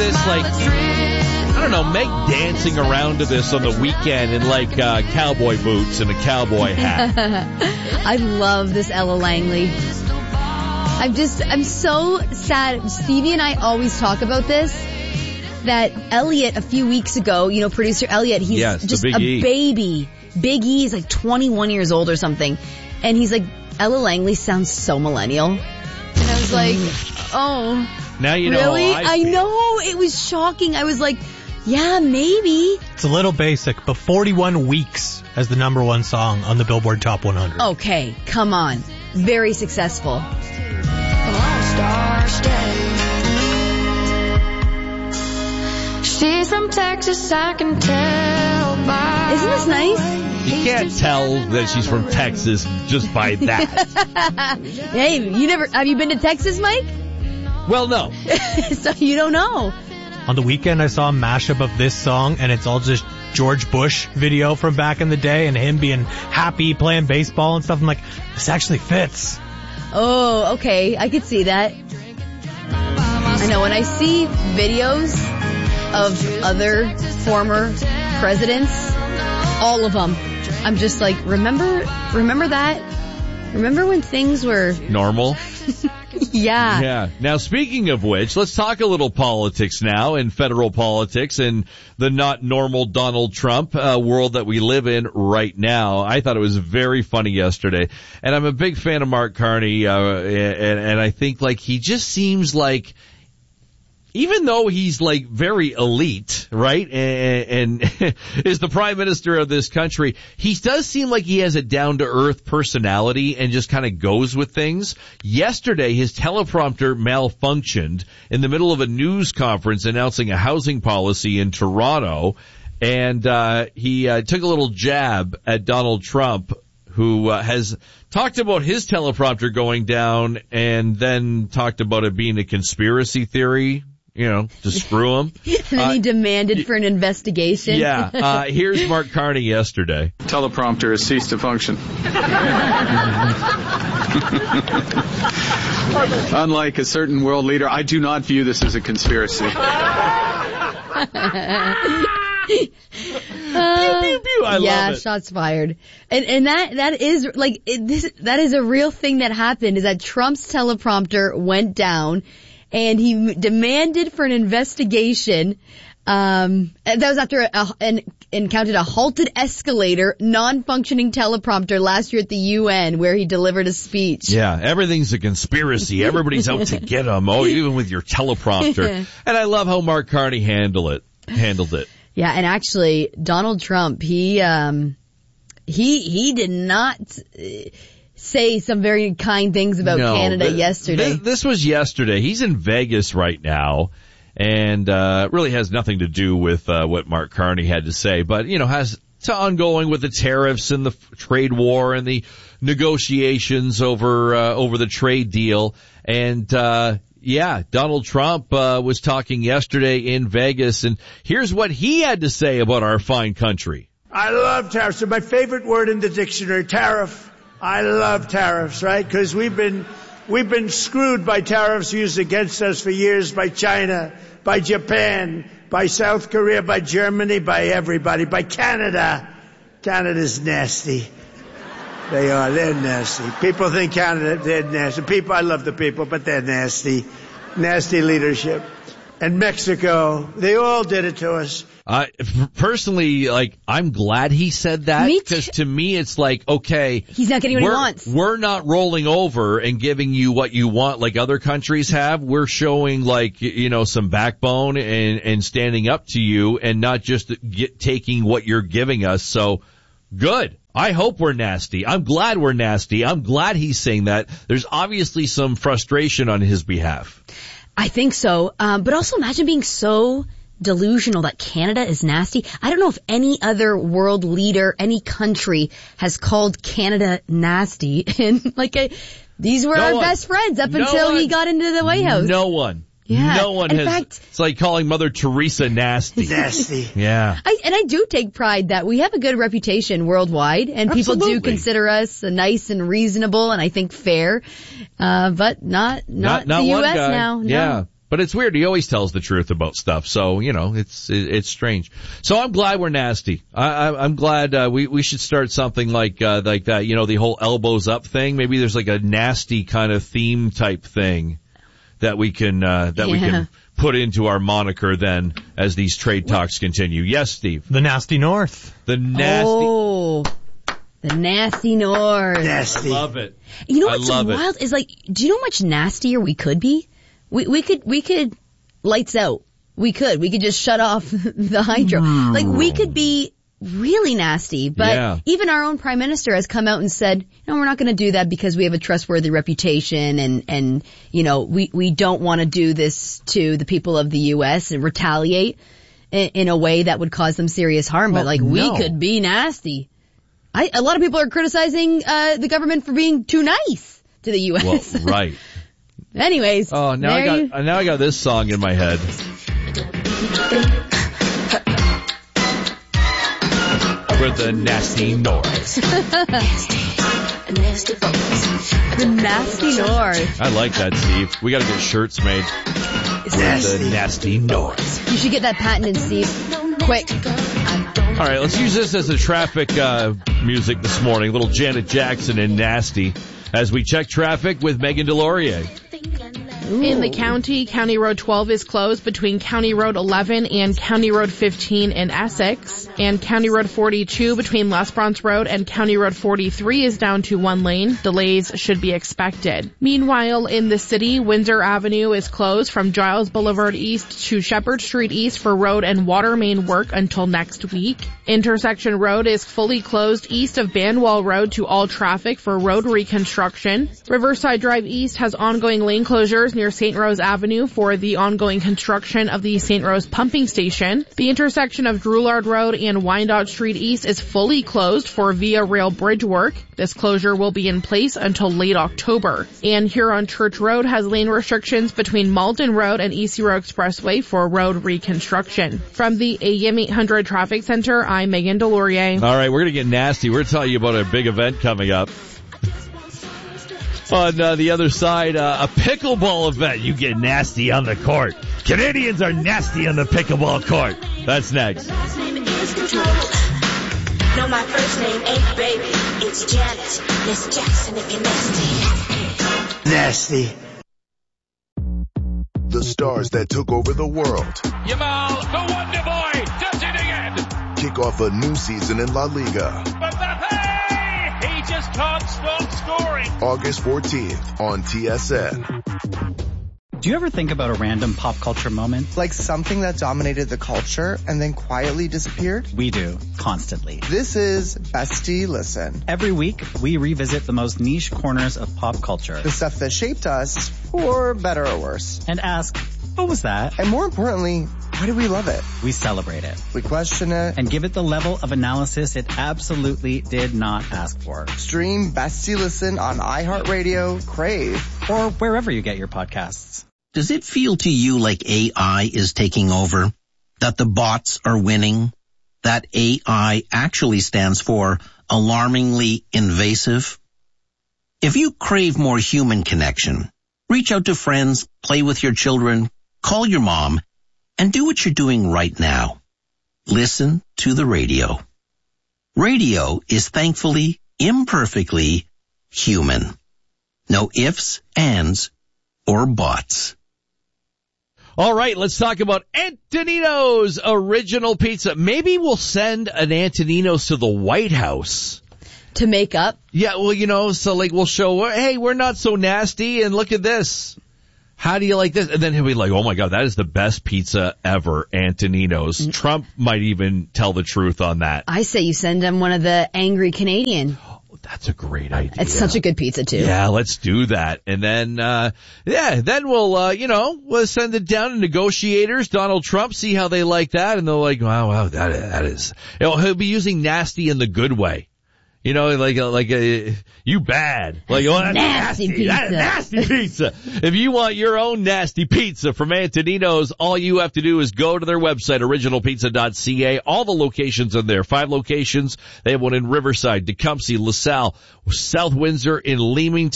this, like, I don't know, Meg dancing around to this on the weekend in, like, cowboy boots and a cowboy hat. I love this Ella Langley. I'm so sad. Stevie and I always talk about this, that Elliot a few weeks ago, producer Elliot, he's just a baby. Big E is like 21 years old or something. And he's like, Ella Langley sounds so millennial. And I was like, oh. Now you know really? how I know. It was shocking. I was like, yeah, maybe. It's a little basic, but 41 weeks as the number one song on the Billboard Top 100. Okay, come on. Very successful. All-Star State. She's from Texas, I can tell by. Isn't this nice? You can't tell that she's from Texas just by that. Hey, have you been to Texas, Mike? Well, no. So you don't know. On the weekend, I saw a mashup of this song, and it's all just George Bush video from back in the day, and him being happy playing baseball and stuff. I'm like, this actually fits. Oh, okay. I could see that. I know when I see videos of other former presidents, all of them, I'm just like, remember that? Remember when things were normal? Yeah. Yeah. Now, speaking of which, let's talk a little politics now, and federal politics and the not normal Donald Trump world that we live in right now. I thought it was very funny yesterday, and I'm a big fan of Mark Carney, and I think like he just seems like, even though he's like very elite, right, and is the prime minister of this country, he does seem like he has a down-to-earth personality and just kind of goes with things. Yesterday, his teleprompter malfunctioned in the middle of a news conference announcing a housing policy in Toronto, and he took a little jab at Donald Trump, who has talked about his teleprompter going down and then talked about it being a conspiracy theory. To screw him. And then he demanded for an investigation. Yeah. Here's Mark Carney yesterday. Teleprompter has ceased to function. Unlike a certain world leader, I do not view this as a conspiracy. Pew, pew, pew. I love it. Shots fired. And that is like, that is a real thing that happened, is that Trump's teleprompter went down. And he demanded for an investigation. That was after encountered a halted escalator, non-functioning teleprompter last year at the UN, where he delivered a speech. Yeah, everything's a conspiracy. Everybody's out to get him. Oh, even with your teleprompter. And I love how Mark Carney handled it. Yeah, and actually, Donald Trump, he did not say some very kind things about Canada yesterday. This was yesterday. He's in Vegas right now, and really has nothing to do with what Mark Carney had to say, but has to ongoing with the tariffs and the trade war and the negotiations over the trade deal. And Donald Trump was talking yesterday in Vegas, and here's what he had to say about our fine country. I love tariffs. They're my favorite word in the dictionary, tariff. I love tariffs, right? Because we've been screwed by tariffs used against us for years by China, by Japan, by South Korea, by Germany, by everybody, by Canada. Canada's nasty. They are. They're nasty. People think Canada, they're nasty. I love the people, but they're nasty. Nasty leadership. And Mexico, they all did it to us. Personally, I'm glad he said that, because to me it's like, okay, he's not getting what he wants. We're not rolling over and giving you what you want like other countries have. We're showing some backbone and standing up to you, and not just taking what you're giving us. So good. I hope we're nasty. I'm glad we're nasty. I'm glad he's saying that. There's obviously some frustration on his behalf. I think so. But also imagine being so delusional that Canada is nasty. I don't know if any other world leader, any country has called Canada nasty. And these were our best friends up until he got into the White House. No one. Yeah. No one has. Fact, it's like calling Mother Teresa nasty. Nasty. Yeah. I do take pride that we have a good reputation worldwide, and people do consider us nice and reasonable, and I think fair. But not the U.S. now. No. Yeah. But it's weird. He always tells the truth about stuff. So, it's strange. So I'm glad we're nasty. I'm glad, we should start something like that, the whole elbows up thing. Maybe there's like a nasty kind of theme type thing that we can put into our moniker then as these trade talks continue. Yes, Steve. The Nasty North. The Nasty North. Nasty. I love it. You know what's wild is do you know how much nastier we could be? We could lights out. We could just shut off the hydro. We could be really nasty, but even our own prime minister has come out and said, we're not going to do that because we have a trustworthy reputation and we don't want to do this to the people of the U.S. and retaliate in a way that would cause them serious harm. We could be nasty. A lot of people are criticizing the government for being too nice to the U.S. Well, right. Anyways. Oh, now I got this song in my head. For the Nasty North. The Nasty North. I like that, Steve. We got to get shirts made. For the Nasty North. You should get that patented, Steve. Quick. All right, let's use this as a traffic music this morning. Little Janet Jackson and Nasty as we check traffic with Megan Delorier. In the County Road 12 is closed between County Road 11 and County Road 15 in Essex. And County Road 42 between Lesbronce Road and County Road 43 is down to 1 lane. Delays should be expected. Meanwhile, in the city, Windsor Avenue is closed from Giles Boulevard East to Shepherd Street East for road and water main work until next week. Intersection Road is fully closed east of Banwell Road to all traffic for road reconstruction. Riverside Drive East has ongoing lane closures near St. Rose Avenue for the ongoing construction of the St. Rose pumping station. The intersection of Drouillard Road and Wyandotte Street East is fully closed for Via Rail bridge work. This closure will be in place until late October. And Huron Church Road has lane restrictions between Malden Road and East Road Expressway for road reconstruction. From the AM 800 Traffic Center, I'm Megan Delorier. All right, we're going to get nasty. We're telling you about a big event coming up. On the other side, a pickleball event. You get nasty on the court. Canadians are nasty on the pickleball court. That's next. No, my first name ain't baby. It's Janet. Miss Jackson if you're nasty. Nasty. The stars that took over the world. Yamal, the Wonder Boy, does it again. Kick off a new season in La Liga. He just can't stop scoring. August 14th on TSN. Do you ever think about a random pop culture moment? Like something that dominated the culture and then quietly disappeared? We do, constantly. This is Bestie Listen. Every week, we revisit the most niche corners of pop culture. The stuff that shaped us, for better or worse. And ask, what was that? And more importantly, why do we love it? We celebrate it. We question it. And give it the level of analysis it absolutely did not ask for. Stream Bestie Listen on iHeartRadio, Crave, or wherever you get your podcasts. Does it feel to you like AI is taking over? That the bots are winning? That AI actually stands for alarmingly invasive? If you crave more human connection, reach out to friends, play with your children, call your mom, and do what you're doing right now. Listen to the radio. Radio is thankfully, imperfectly human. No ifs, ands, or buts. All right, let's talk about Antonino's Original Pizza. Maybe we'll send an Antonino's to the White House. To make up? Yeah, well, so we'll show, hey, we're not so nasty, and look at this. How do you like this? And then he'll be like, oh my God, that is the best pizza ever, Antonino's. Trump might even tell the truth on that. I say you send him one of the Angry Canadian. That's a great idea. It's such a good pizza too. Yeah, let's do that. And then, then we'll send it down to negotiators, Donald Trump, see how they like that. And they're like, wow, that is, he'll be using nasty in the good way. You know, you bad. Like, oh, that's nasty pizza. That's nasty pizza. If you want your own nasty pizza from Antonino's, all you have to do is go to their website, originalpizza.ca. All the locations are there. 5 locations. They have one in Riverside, Tecumseh, LaSalle, South Windsor, in Leamington.